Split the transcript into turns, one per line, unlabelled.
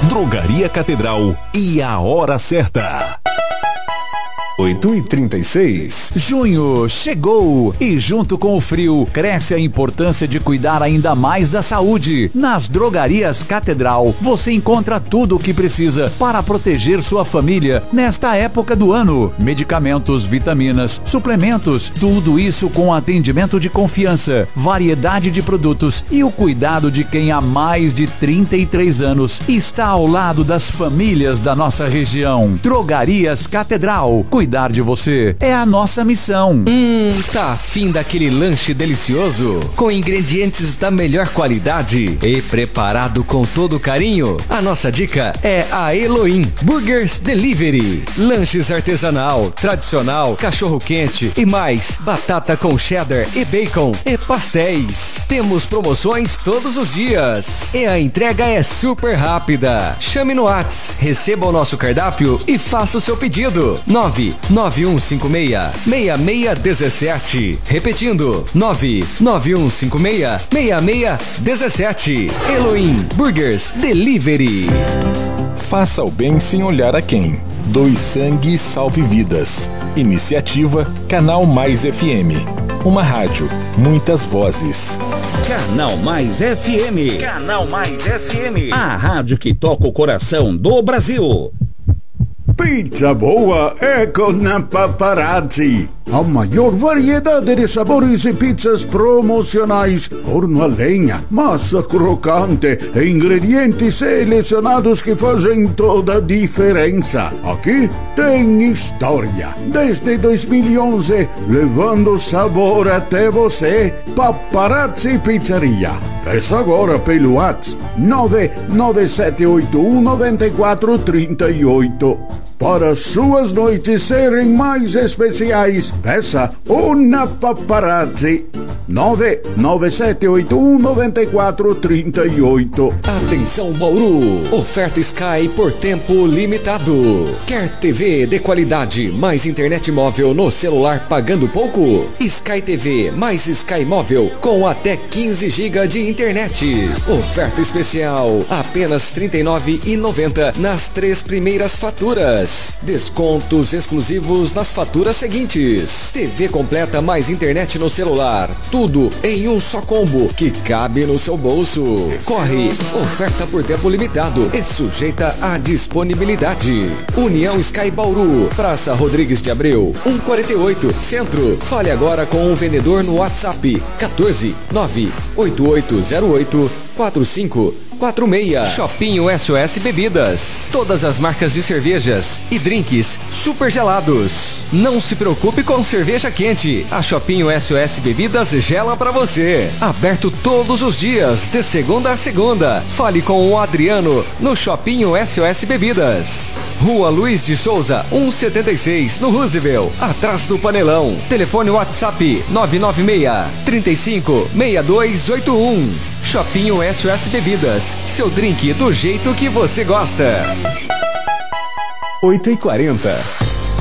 Drogaria Catedral e a hora certa.
8h36. Junho chegou e junto com o frio cresce a importância de cuidar ainda mais da saúde. Nas Drogarias Catedral você encontra tudo o que precisa para proteger sua família nesta época do ano. Medicamentos, vitaminas, suplementos, tudo isso com atendimento de confiança, variedade de produtos e o cuidado de quem há mais de 33 anos está ao lado das famílias da nossa região. Drogarias Catedral. Cuidar de você é a nossa missão.
Tá afim daquele lanche delicioso? Com ingredientes da melhor qualidade e preparado com todo carinho? A nossa dica é a Elohim Burgers Delivery. Lanches artesanal, tradicional, cachorro quente e mais, batata com cheddar e bacon e pastéis. Temos promoções todos os dias e a entrega é super rápida. Chame no Whats, receba o nosso cardápio e faça o seu pedido. 99156-6617. Repetindo, 99156-6617. Elohim Burgers Delivery.
Faça o bem sem olhar a quem. Doe sangue e salve vidas. Iniciativa Canal Mais FM. Uma rádio, muitas vozes.
Canal Mais FM. Canal Mais FM. A rádio que toca o coração do Brasil.
Pizza boa é com a Paparazzi. A maior variedade de sabores e pizzas promocionais, forno a lenha, massa crocante e ingredientes selecionados que fazem toda a diferença. Aqui tem história. Desde 2011, levando sabor até você. Paparazzi Pizzeria. Peça agora pelo WhatsApp 997819438. Para suas noites serem mais especiais, peça uma Paparazzi. 997819438.
Atenção Bauru, oferta Sky por tempo limitado. Quer TV de qualidade mais internet móvel no celular pagando pouco? Sky TV mais Sky móvel com até 15 GB de internet. Oferta especial, apenas R$ 39,90 nas 3 primeiras faturas. Descontos exclusivos nas faturas seguintes. TV completa mais internet no celular. Tudo em um só combo que cabe no seu bolso. Corre, oferta por tempo limitado e sujeita à disponibilidade. União Sky Bauru, Praça Rodrigues de Abreu, 148, Centro. Fale agora com um vendedor no WhatsApp 14 98808 4546. Shopping SOS Bebidas. Todas as marcas de cervejas e drinks super gelados. Não se preocupe com cerveja quente. A Shopping SOS Bebidas gela pra você. Aberto todos os dias, de segunda a segunda. Fale com o Adriano no Shopping SOS Bebidas. Rua Luiz de Souza, 176, no Roosevelt, atrás do Panelão. Telefone WhatsApp 996-35-6281. Shopping SOS Bebidas, seu drink do jeito que você gosta.
8h40.